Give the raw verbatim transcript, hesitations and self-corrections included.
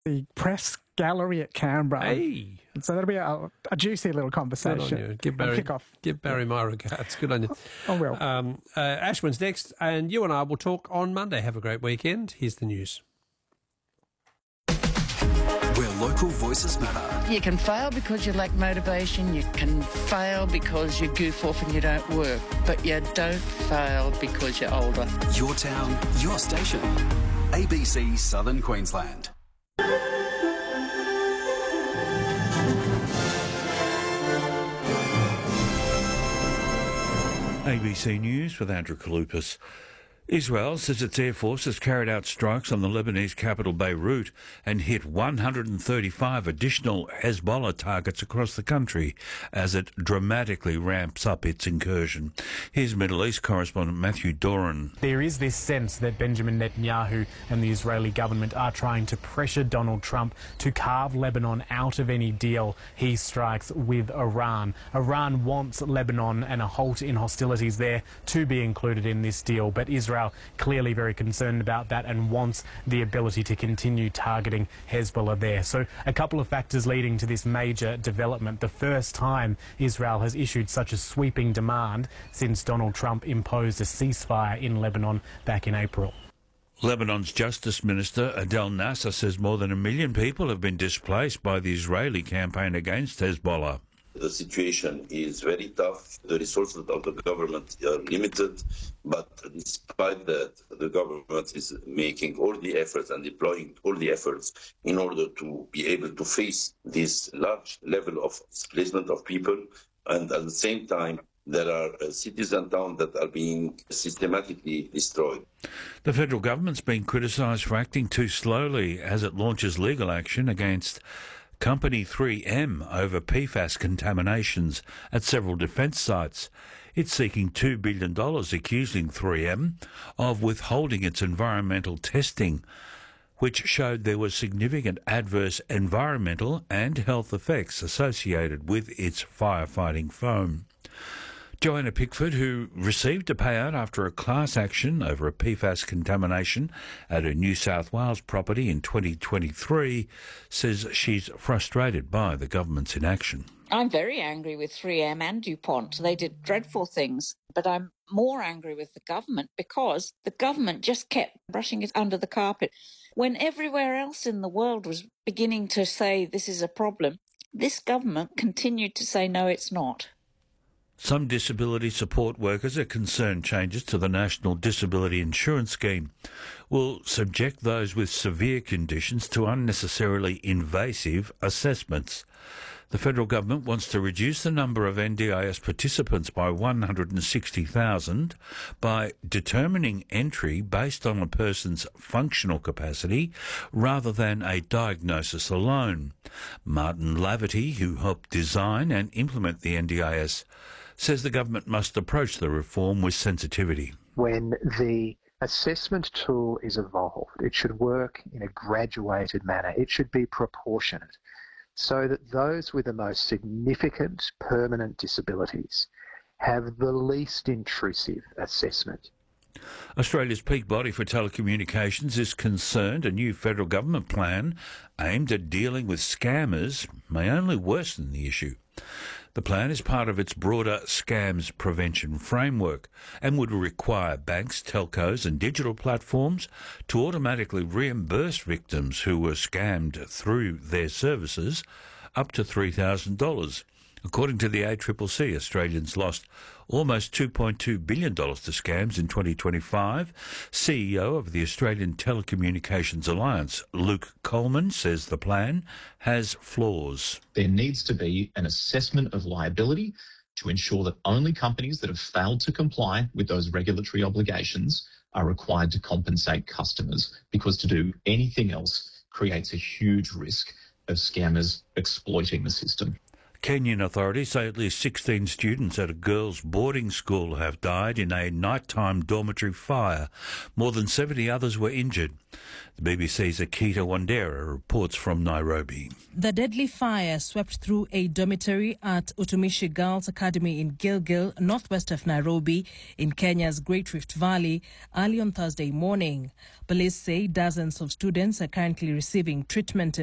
the press gallery at Canberra. Hey. So that'll be a, a juicy little conversation. Good on you. Give Barry, kick off. give Barry my regards. Good on you. I will. Um, uh, Ashwin's next, and you and I will talk on Monday. Have a great weekend. Here's the news. Where local voices matter. You can fail because you lack motivation. You can fail because you goof off and you don't work. But you don't fail because you're older. Your town, your station. A B C Southern Queensland. A B C News with Andrew Kalupas. Israel says its air force has carried out strikes on the Lebanese capital Beirut and hit one hundred thirty-five additional Hezbollah targets across the country as it dramatically ramps up its incursion. Here's Middle East correspondent Matthew Doran. There is this sense that Benjamin Netanyahu and the Israeli government are trying to pressure Donald Trump to carve Lebanon out of any deal he strikes with Iran. Iran wants Lebanon and a halt in hostilities there to be included in this deal, but Israel clearly very concerned about that and wants the ability to continue targeting Hezbollah there. So a couple of factors leading to this major development. The first time Israel has issued such a sweeping demand since Donald Trump imposed a ceasefire in Lebanon back in April. Lebanon's Justice Minister Adel Nasser says more than a million people have been displaced by the Israeli campaign against Hezbollah. The situation is very tough. The resources of the government are limited, but despite that, the government is making all the efforts and deploying all the efforts in order to be able to face this large level of displacement of people. And at the same time, there are cities and towns that are being systematically destroyed. The federal government's been criticised for acting too slowly as it launches legal action against Company three M over P FAS contaminations at several defence sites. It's seeking two billion dollars, accusing three M of withholding its environmental testing, which showed there was significant adverse environmental and health effects associated with its firefighting foam. Joanna Pickford, who received a payout after a class action over a P FAS contamination at a New South Wales property in twenty twenty-three, says she's frustrated by the government's inaction. I'm very angry with three M and DuPont. They did dreadful things, but I'm more angry with the government because the government just kept brushing it under the carpet. When everywhere else in the world was beginning to say this is a problem, this government continued to say no, it's not. Some disability support workers are concerned changes to the National Disability Insurance Scheme will subject those with severe conditions to unnecessarily invasive assessments. The federal government wants to reduce the number of N D I S participants by one hundred sixty thousand by determining entry based on a person's functional capacity rather than a diagnosis alone. Martin Laverty, who helped design and implement the N D I S, says the government must approach the reform with sensitivity. When the assessment tool is evolved, it should work in a graduated manner. It should be proportionate so that those with the most significant permanent disabilities have the least intrusive assessment. Australia's peak body for telecommunications is concerned a new federal government plan aimed at dealing with scammers may only worsen the issue. The plan is part of its broader scams prevention framework and would require banks, telcos and digital platforms to automatically reimburse victims who were scammed through their services up to three thousand dollars. According to the A C C C, Australians lost almost two point two billion dollars to scams in twenty twenty-five. C E O of the Australian Telecommunications Alliance, Luke Coleman, says the plan has flaws. There needs to be an assessment of liability to ensure that only companies that have failed to comply with those regulatory obligations are required to compensate customers, because to do anything else creates a huge risk of scammers exploiting the system. Kenyan authorities say at least sixteen students at a girls' boarding school have died in a nighttime dormitory fire. More than seventy others were injured. The B B C's Akita Wandera reports from Nairobi. The deadly fire swept through a dormitory at Utumishi Girls Academy in Gilgil, northwest of Nairobi, in Kenya's Great Rift Valley, early on Thursday morning. Police say dozens of students are currently receiving treatment